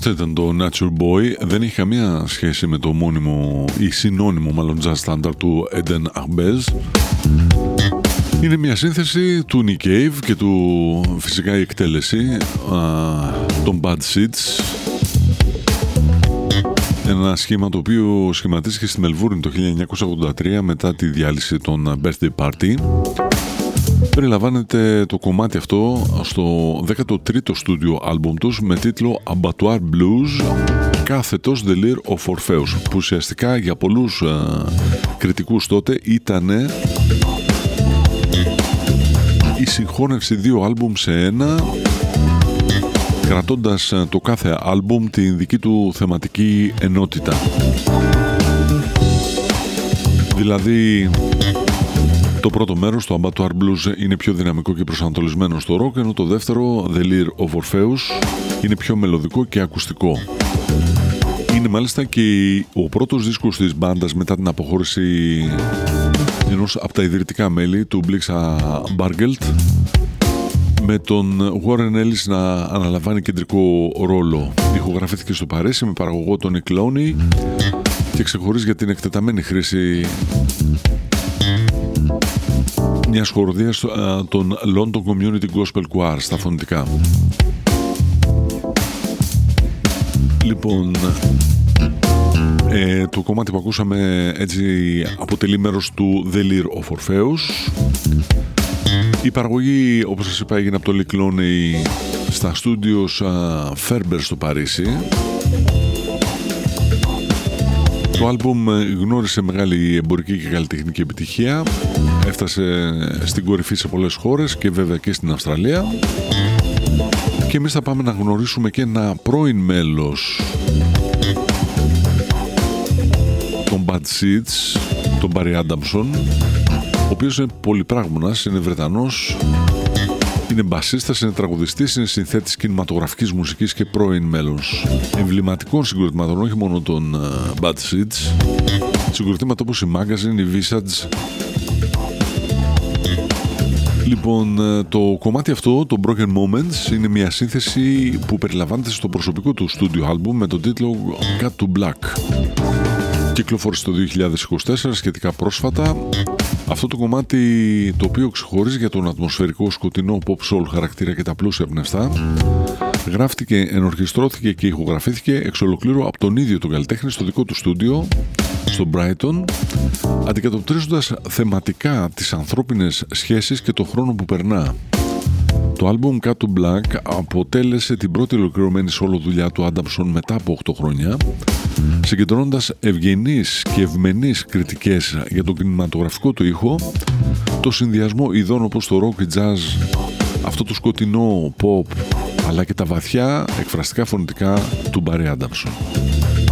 Αυτό ήταν το Nature Boy. Δεν έχει καμία σχέση με το μόνιμο ή συνώνυμο μάλλον jazz standard του Eden Ahbez. Είναι μια σύνθεση του Nick Cave και του φυσικά η εκτέλεση των Bad Seeds. Ένα σχήμα το οποίο σχηματίστηκε στη Μελβούρνη το 1983 μετά τη διάλυση των Birthday Party. Περιλαμβάνεται το κομμάτι αυτό στο 13ο στούντιο άλμπουμ τους με τίτλο Abattoir Blues, κάθετος The Lyre of Orpheus, που ουσιαστικά για πολλούς κριτικούς τότε ήταν η συγχώνευση δύο άλμπουμ σε ένα, κρατώντας το κάθε άλμπουμ την δική του θεματική ενότητα. Δηλαδή το πρώτο μέρος, το Abattoir Blues, είναι πιο δυναμικό και προσανατολισμένο στο rock, ενώ το δεύτερο, The Lyre of Orpheus, είναι πιο μελωδικό και ακουστικό. Είναι μάλιστα και ο πρώτος δίσκος της μπάντας μετά την αποχώρηση ενός από τα ιδρυτικά μέλη του Blixa Bargeld, με τον Warren Ellis να αναλαμβάνει κεντρικό ρόλο. Ηχογραφήθηκε στο Παρίσι με παραγωγό τον Nick Loney και ξεχωρίζει για την εκτεταμένη χρήση μιας χοροδίας των London Community Gospel Choir στα φωνητικά. Λοιπόν, το κομμάτι που ακούσαμε έτσι αποτελεί μέρος του The Lyre of Orpheus. Η παραγωγή, όπως σας είπα, έγινε από το Nick Loney στα studios Ferber στο Παρίσι. Το άλμπουμ γνώρισε μεγάλη εμπορική και καλλιτεχνική επιτυχία. Έφτασε στην κορυφή σε πολλές χώρες και βέβαια και στην Αυστραλία. Και εμείς θα πάμε να γνωρίσουμε και ένα πρώην μέλος των Bad Seeds, τον Barry Adamson, ο οποίος είναι πολυπράγμονας, είναι Βρετανός, είναι μπασίστας, είναι τραγουδιστής, είναι συνθέτης κινηματογραφικής μουσικής και πρώην μέλος εμβληματικών συγκροτημάτων, όχι μόνο των Bad Seeds, συγκροτήματα όπως η Magazine, η Visage. Λοιπόν, το κομμάτι αυτό, το Broken Moments, είναι μια σύνθεση που περιλαμβάνεται στο προσωπικό του στούντιο άλμπουμ με τον τίτλο Cut to Black. Κυκλοφόρησε το 2024, σχετικά πρόσφατα. Αυτό το κομμάτι, το οποίο ξεχωρίζει για τον ατμοσφαιρικό σκοτεινό pop soul χαρακτήρα και τα πλούσια πνευστά, γράφτηκε, ενορχιστρώθηκε και ηχογραφήθηκε εξ ολοκλήρου από τον ίδιο τον καλλιτέχνη στο δικό του στούντιο στο Brighton, αντικατοπτρίζοντας θεματικά τις ανθρώπινες σχέσεις και το χρόνο που περνά. Το άλμπουμ Cut to Black αποτέλεσε την πρώτη ολοκληρωμένη solo δουλειά του Adamson μετά από 8 χρόνια, συγκεντρώνοντας ευγενείς και ευμενείς κριτικές για τον κινηματογραφικό του ήχο, το συνδυασμό ειδών όπως το rock, η jazz, αυτό το σκοτεινό pop, αλλά και τα βαθιά εκφραστικά φωνητικά του Barry Adamson.